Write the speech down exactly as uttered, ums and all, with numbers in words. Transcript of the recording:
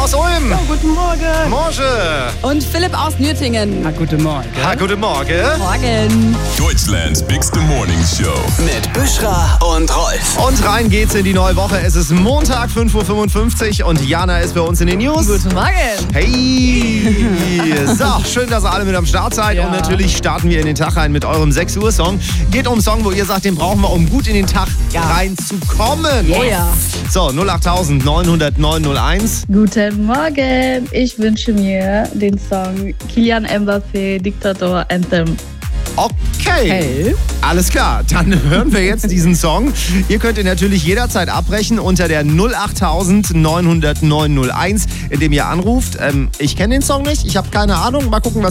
aus Ulm. Ja, guten Morgen. Morgen. Und Philipp aus Nürtingen. Ah, guten Morgen. Ha, guten Morgen. Morgen. Deutschlands Bigste Morning Show. Mit Büschra und Rolf. Und rein geht's in die neue Woche. Es ist Montag, fünf Uhr fünfundfünfzig und Jana ist bei uns in den News. Guten Morgen. Hey! So, schön, dass ihr alle mit am Start seid. Ja. Und natürlich starten wir in den Tag rein mit eurem sechs Uhr Song. Geht um einen Song, wo ihr sagt, den brauchen wir, um gut in den Tag Ja. reinzukommen. Oh ja. So, null acht neun null null neun null eins. Guten Morgen, ich wünsche mir den Song Kylian Mbappé Diktator Anthem. Okay. Hey. Alles klar, dann hören wir jetzt diesen Song. Ihr könnt ihn natürlich jederzeit abbrechen unter der null acht neun null null neun null eins, indem ihr anruft. Ähm, ich kenne den Song nicht, ich habe keine Ahnung. Mal gucken, was